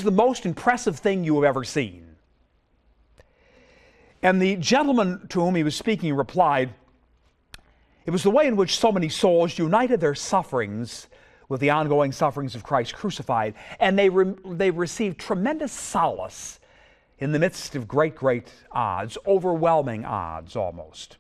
the most impressive thing you have ever seen?" And the gentleman to whom he was speaking replied, "It was the way in which so many souls united their sufferings with the ongoing sufferings of Christ crucified, and they received tremendous solace in the midst of great, great odds, overwhelming odds almost."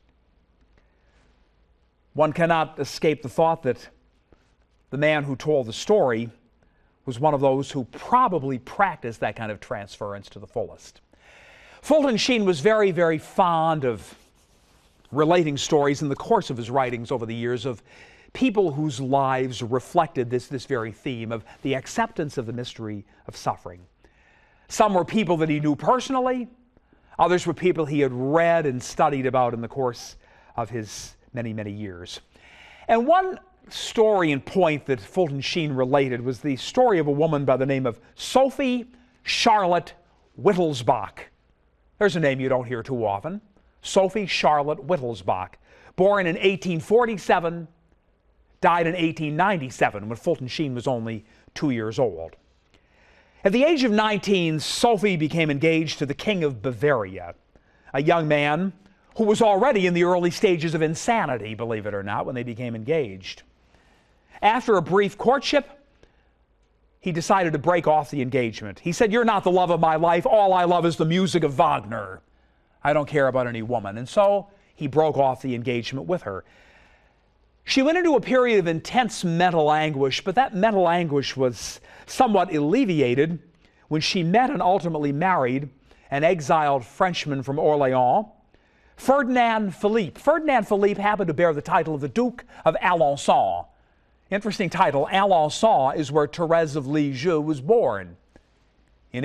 One cannot escape the thought that the man who told the story was one of those who probably practiced that kind of transference to the fullest. Fulton Sheen was very, very fond of relating stories in the course of his writings over the years of people whose lives reflected this very theme of the acceptance of the mystery of suffering. Some were people that he knew personally. Others were people he had read and studied about in the course of his many, many years. And one story and point that Fulton Sheen related was the story of a woman by the name of Sophie Charlotte Wittelsbach. There's a name you don't hear too often. Sophie Charlotte Wittelsbach, born in 1847, died in 1897 when Fulton Sheen was only 2 years old. At the age of 19, Sophie became engaged to the King of Bavaria, a young man who was already in the early stages of insanity, believe it or not, when they became engaged. After a brief courtship, he decided to break off the engagement. He said, "You're not the love of my life. All I love is the music of Wagner. I don't care about any woman." And so he broke off the engagement with her. She went into a period of intense mental anguish, but that mental anguish was somewhat alleviated when she met and ultimately married an exiled Frenchman from Orléans, Ferdinand Philippe. Ferdinand Philippe happened to bear the title of the Duke of Alençon. Interesting title. Alençon is where Thérèse of Lisieux was born in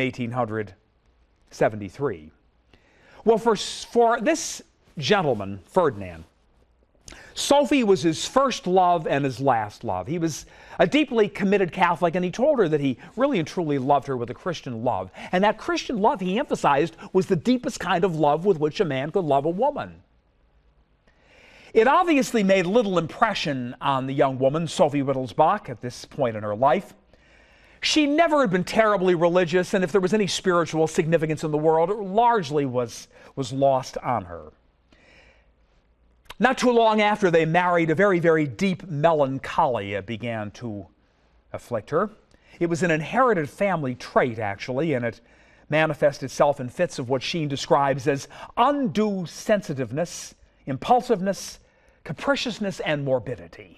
1873. Well, for this gentleman, Ferdinand, Sophie was his first love and his last love. He was a deeply committed Catholic, and he told her that he really and truly loved her with a Christian love. And that Christian love, he emphasized, was the deepest kind of love with which a man could love a woman. It obviously made little impression on the young woman, Sophie Wittelsbach, at this point in her life. She never had been terribly religious, and if there was any spiritual significance in the world, it largely was lost on her. Not too long after they married, a very, very deep melancholy began to afflict her. It was an inherited family trait, actually, and it manifested itself in fits of what Sheen describes as undue sensitiveness, impulsiveness, capriciousness, and morbidity.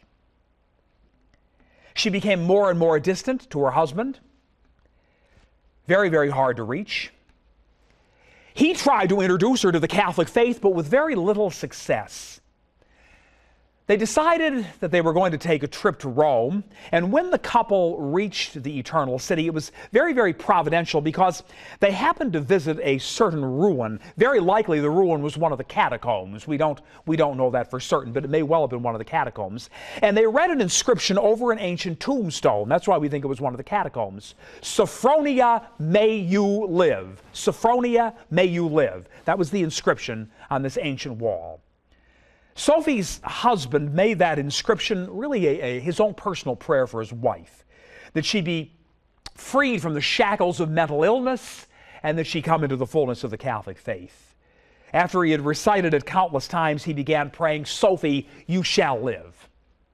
She became more and more distant to her husband, very, very hard to reach. He tried to introduce her to the Catholic faith, but with very little success. They decided that they were going to take a trip to Rome, and when the couple reached the Eternal City, it was very, very providential because they happened to visit a certain ruin. Very likely the ruin was one of the catacombs. We don't know that for certain, but it may well have been one of the catacombs. And they read an inscription over an ancient tombstone. That's why we think it was one of the catacombs. "Sophronia, may you live. Sophronia, may you live." That was the inscription on this ancient wall. Sophie's husband made that inscription really his own personal prayer for his wife, that she be freed from the shackles of mental illness and that she come into the fullness of the Catholic faith. After he had recited it countless times, he began praying, "Sophie, you shall live."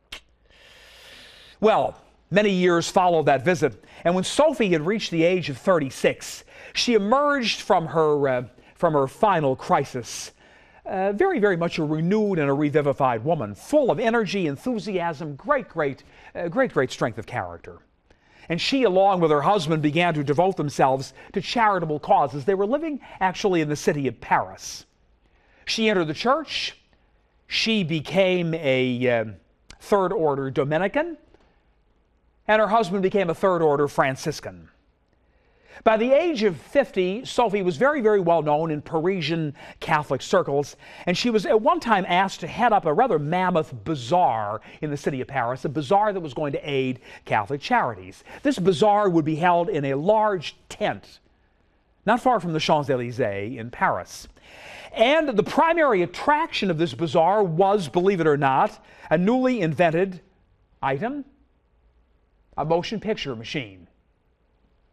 Well, many years followed that visit, and when Sophie had reached the age of 36, she emerged from her final crisis very, very much a renewed and a revivified woman, full of energy, enthusiasm, great strength of character. And she, along with her husband, began to devote themselves to charitable causes. They were living actually in the city of Paris. She entered the church. She became a third order Dominican, and her husband became a third order Franciscan. By the age of 50, Sophie was very, very well known in Parisian Catholic circles, and she was at one time asked to head up a rather mammoth bazaar in the city of Paris, a bazaar that was going to aid Catholic charities. This bazaar would be held in a large tent, not far from the Champs-Élysées in Paris. And the primary attraction of this bazaar was, believe it or not, a newly invented item, a motion picture machine.